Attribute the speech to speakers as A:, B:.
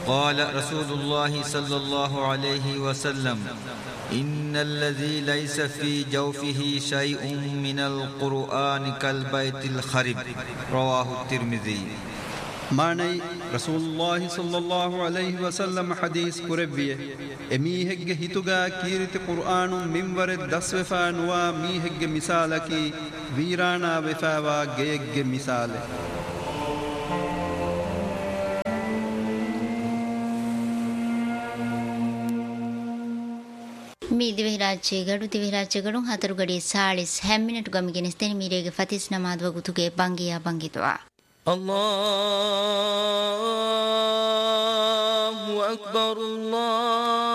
A: قال رسول الله صلى الله عليه وسلم: إن الذي ليس في جوفه شيء من القرآن كالبيت الخرب. رواه الترمذي.
B: ماني رسول الله صلى الله عليه وسلم حديث قربية اميهج هتوغا كيرت قرآن منور دس وفانوا ميهج مثالك ويرانا وفاوا جيج مثال.
C: می ದಿವಿರಾಜೆ ಗಡು ದಿವಿರಾಜೆ ಗಡು ಹತರು ಗಡಿ ಸಾಳಿಸ್ ಹೆಮ್ಮಿನಟು ಗಮಿಗೆನಿಸ್ತೇನೆ ಮೀರೆಗೆ ಫತೀಸ್ ನಮಾದ್ ವಗುತುಗೆ ಬಂಗಿಯ ಬಂಗಿತ್ವಾ.
D: الله أكبر الله